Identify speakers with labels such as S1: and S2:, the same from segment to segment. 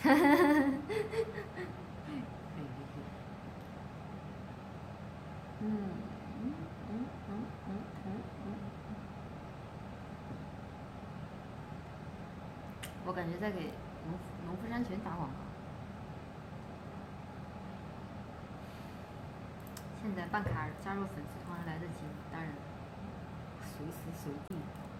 S1: 我感觉在给农夫山泉打广告。现在办卡加入粉丝团来得及，当然随时随地。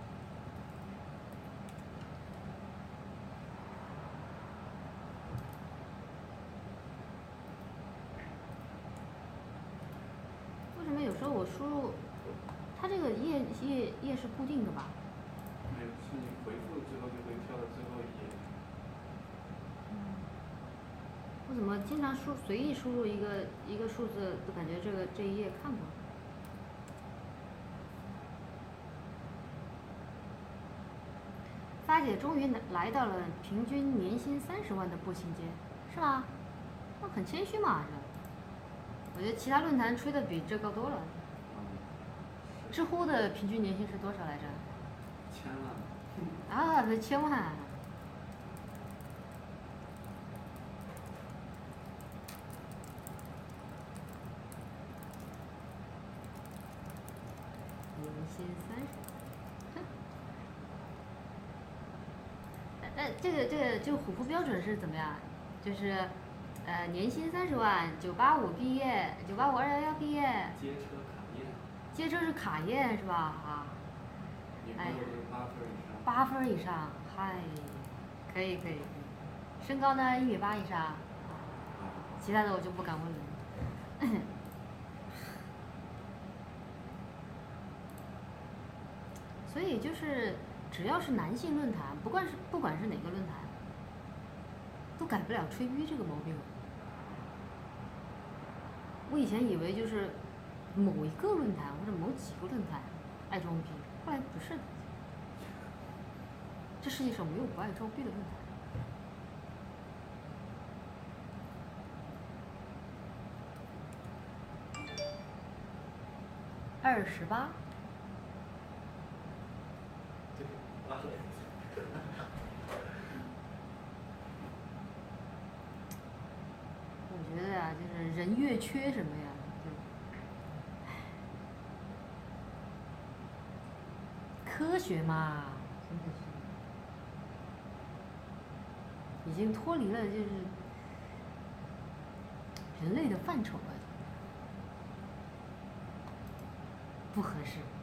S1: 为什么有时候我输入，它这个页是固定的吧？
S2: 没有，是你回复之后就会跳到最后一页。
S1: 我怎么经常随意输入一个数字，都感觉这一页看过？发姐终于来到了平均年薪30万的步行街，是吧？那很谦虚嘛，这。我觉得其他论坛吹的比这高多了。知乎的平均年薪是多少来着
S2: ？1000万。
S1: 啊，不1000万。年薪30。这个虎扑标准是怎么样？就是，年薪30万，985毕业，985、211毕业。
S2: 街车卡宴。
S1: 街车是卡宴是吧？啊。
S2: 哎。8分以上。
S1: 8分以上，嗨，可以。身高呢1米8以上，其他的我就不敢问了。所以就是，只要是男性论坛，不管是哪个论坛，都改不了吹逼这个毛病。我以前以为就是某一个论坛或者某几个论坛爱装逼，后来不是的。这世界上没有不爱装逼的论坛。28。我觉得呀，就是人越缺什么呀，科学嘛，真的是已经脱离了就是人类的范畴了，不合适。